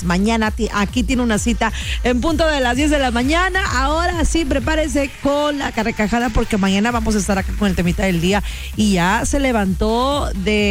Mañana aquí tiene una cita en punto de las 10 de la mañana. Ahora sí, prepárese con la carcajada porque mañana vamos a estar acá con el temita del día. Y ya se levantó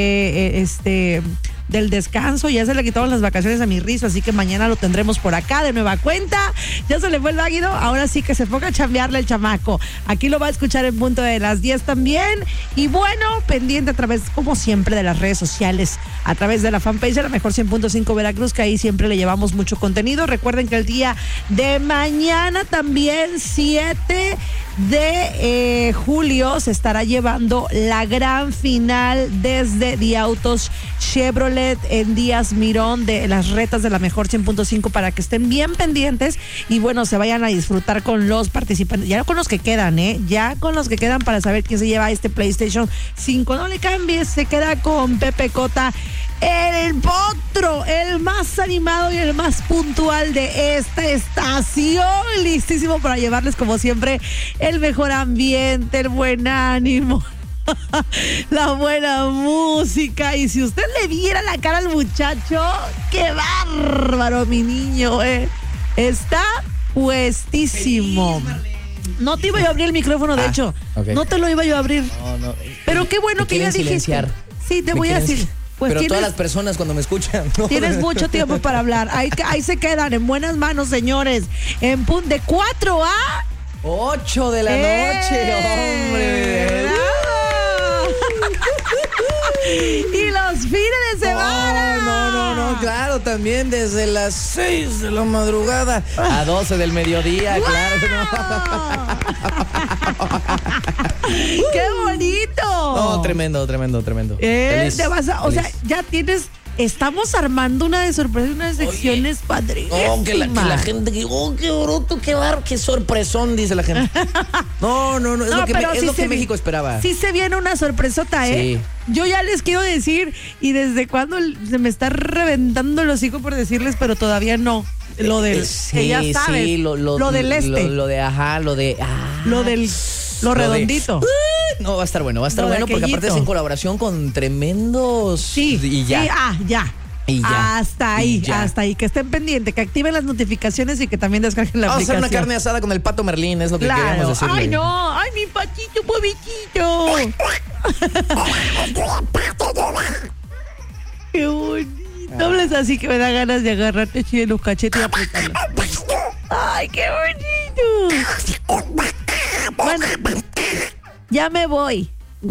del descanso, ya se le quitaron las vacaciones a mi Rizo, así que mañana lo tendremos por acá de nueva cuenta. Ya se le fue el váguido, ahora sí que se ponga a chambearle el chamaco. Aquí lo va a escuchar en punto de las 10 también. Y bueno, pendiente a través, como siempre, de las redes sociales, a través de la fanpage de la Mejor 100.5 Veracruz, que ahí siempre le llevamos mucho contenido. Recuerden que el día de mañana también, 7 de julio, se estará llevando la gran final desde The Autos Chevrolet en Díaz Mirón de las retas de la Mejor 100.5 para que estén bien pendientes y bueno, se vayan a disfrutar con los participantes, ya con los que quedan, ya con los que quedan para saber quién se lleva este PlayStation 5. No le cambies, se queda con Pepe Cota, el potro, el más animado y el más puntual de esta estación, listísimo para llevarles como siempre el mejor ambiente, el buen ánimo, la buena música. Y si usted le viera la cara al muchacho, qué bárbaro, mi niño, está puestísimo. No te iba yo a abrir el micrófono, de hecho, okay. No te lo iba yo a abrir. No. Pero qué bueno que ya dijiste. Sí, te voy a decir. Pues pero todas las personas cuando me escuchan, ¿no? Tienes mucho tiempo para hablar. Ahí se quedan en buenas manos, señores. En de 4 a 8 de la noche, hombre. Y los fines de semana. No, claro, también desde las 6 de la madrugada a 12 del mediodía, ¡wow! Claro. ¡Qué bonito! No, tremendo. Feliz, sea, ya tienes... Estamos armando una de sorpresas, una de secciones padrísimas. Que la gente, qué bruto, qué sorpresón, dice la gente. No, es lo que México esperaba. Sí se viene una sorpresota, Sí. Yo ya les quiero decir, y desde cuando se me está reventando el hocico por decirles, pero todavía no. Lo del, que ya sabes, sí, lo del Lo redondito. No, va a estar bueno, porque aparte es en colaboración con tremendos. Sí. Y ya. Sí, ya. Y ya. Hasta ahí, que estén pendientes, que activen las notificaciones y que también descarguen la aplicación. Vamos a hacer una carne asada con el Pato Merlín, es lo que queremos decirle. Ay, no, ay, mi patito, pobrecito. Qué bonito. No hables así que me da ganas de agarrarte así de los cachetes y apretarlos. Ay, qué bonito. Bueno, ya me voy.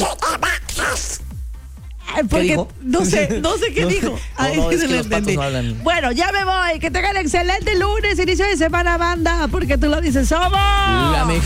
Porque dijo? no sé qué dijo. Es que los patos no hablan. Bueno, ya me voy. Que tengan excelente lunes, inicio de semana, banda, porque tú lo dices, somos